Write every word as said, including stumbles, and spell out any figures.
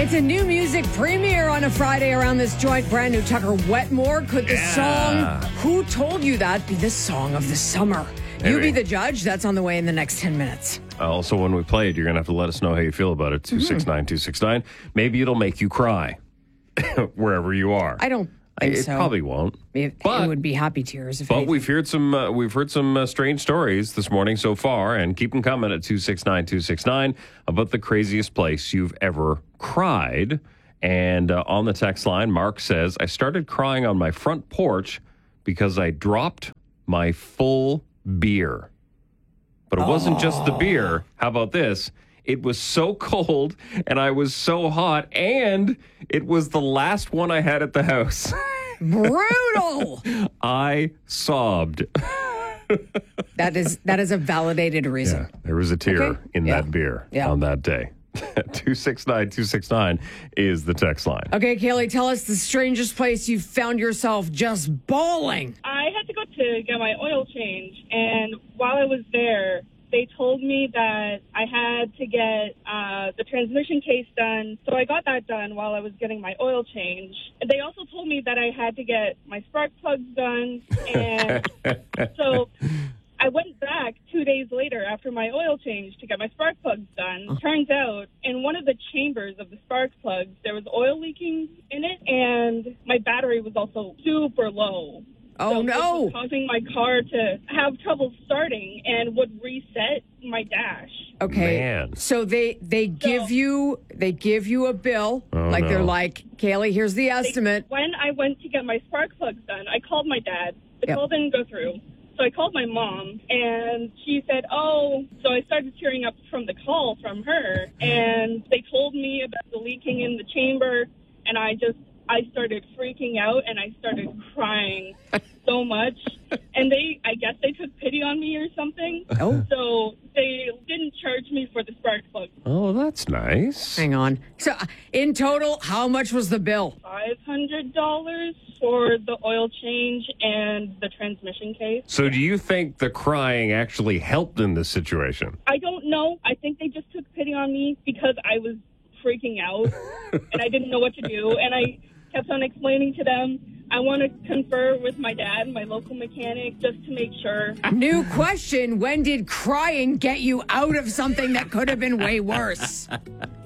It's a new music premiere on a Friday around this joint. Brand new Tucker Wetmore. Could the Yeah. song Who Told You That be the song of the summer? You Maybe. be the judge. That's on the way in the next ten minutes. Also, when we play it, you're going to have to let us know how you feel about it. two six nine, two six nine. Maybe it'll make you cry wherever you are. I don't think It so. probably won't. It, but- it would be happy tears. If But anything. we've heard some uh, we've heard some uh, strange stories this morning so far, and keep them coming at two six nine, two six nine about the craziest place you've ever cried. And uh, on the text line, Mark says, I started crying on my front porch because I dropped my full beer. But it wasn't just the beer. How about this? It was so cold and I was so hot, and it was the last one I had at the house. Brutal. I sobbed. that is that is a validated reason. Yeah, there was a tear Okay. in Yeah. that beer Yeah. on that day. two six nine, two six nine is the text line. Okay, Kaylee, tell us the strangest place you found yourself just bawling. I had to go to get my oil change, and while I was there, they told me that I had to get uh, the transmission case done. So I got that done while I was getting my oil change. They also told me that I had to get my spark plugs done. And so I went back two days later after my oil change to get my spark plugs done. Turns out in one of the chambers of the spark plugs, there was oil leaking in it, and my battery was also super low. Oh, So it no. was causing my car to have trouble starting and would reset my dash. Okay. Man. So they they give you they give you a bill. Oh, like they're no. like, Kaylee, here's the estimate. When I went to get my spark plugs done, I called my dad. The Yep. call didn't go through. So I called my mom, and she said, oh, so I started tearing up from the call from her, and they told me about the leaking in the chamber, and I just, I started freaking out, and I started crying so much, and they, I guess they took pity on me or something. Oh. So they didn't charge me for the spark plug. Oh, that's nice. Hang on. So uh, in total, how much was the bill? five hundred dollars for the oil change and the transmission case. So do you think the crying actually helped in this situation? I don't know. I think they just took pity on me because I was freaking out and I didn't know what to do. And I kept on explaining to them, I want to confer with my dad, my local mechanic, just to make sure. New question. When did crying get you out of something that could have been way worse?